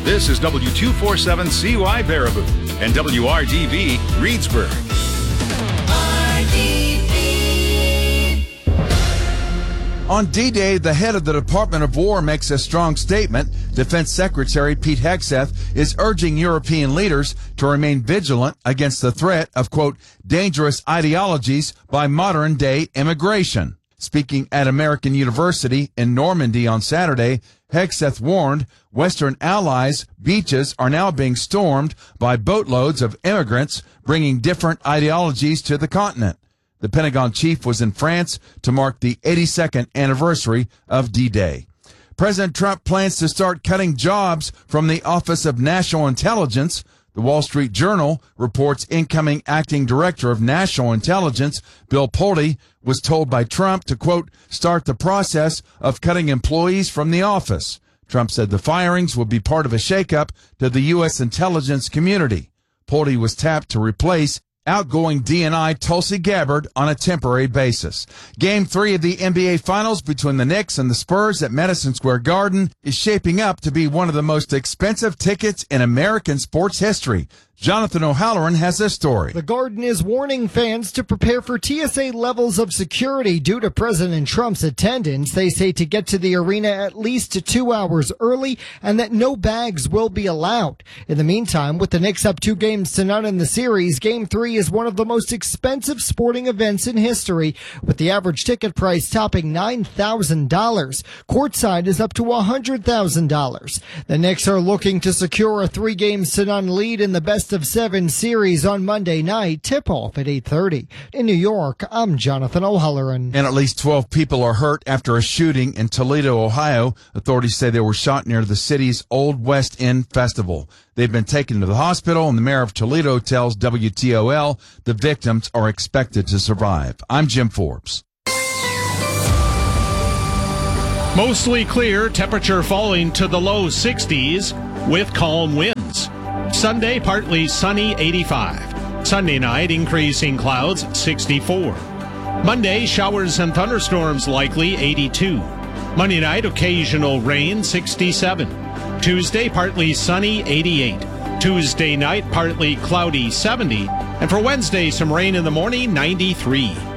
This is W247CY Baraboo and WRDV Reedsburg. On D-Day, the head of the Department of War makes a strong statement. Defense Secretary Pete Hegseth is urging European leaders to remain vigilant against the threat of, quote, dangerous ideologies by modern-day immigration. Speaking at American University in Normandy on Saturday, Hegseth warned Western allies' beaches are now being stormed by boatloads of immigrants bringing different ideologies to the continent. The Pentagon chief was in France to mark the 82nd anniversary of D-Day. President Trump plans to start cutting jobs from the Office of National Intelligence. The Wall Street Journal reports incoming acting director of National Intelligence, Bill Pulte, was told by Trump to, quote, start the process of cutting employees from the office. Trump said the firings would be part of a shakeup to the U.S. intelligence community. Pulte was tapped to replace outgoing DNI Tulsi Gabbard on a temporary basis. Game 3 of the NBA Finals between the Knicks and the Spurs at Madison Square Garden is shaping up to be one of the most expensive tickets in American sports history. Jonathan O'Halloran has this story. The Garden is warning fans to prepare for TSA levels of security due to President Trump's attendance. They say to get to the arena at least 2 hours early and that no bags will be allowed. In the meantime, with the Knicks up 2 games to none in the series, Game 3 is one of the most expensive sporting events in history, with the average ticket price topping $9,000. Courtside is up to $100,000. The Knicks are looking to secure a 3 games to none lead in the best of 7 series on Monday night. Tip-off at 8:30. In New York, I'm Jonathan O'Halloran. And at least 12 people are hurt after a shooting in Toledo, Ohio. Authorities say they were shot near the city's Old West End Festival. They've been taken to the hospital, and the mayor of Toledo tells WTOL the victims are expected to survive. I'm Jim Forbes. Mostly clear, temperature falling to the low 60s with calm winds. Sunday, partly sunny, 85. Sunday night, increasing clouds, 64. Monday, showers and thunderstorms likely, 82. Monday night, occasional rain, 67. Tuesday, partly sunny, 88. Tuesday night, partly cloudy, 70. And for Wednesday, some rain in the morning, 93.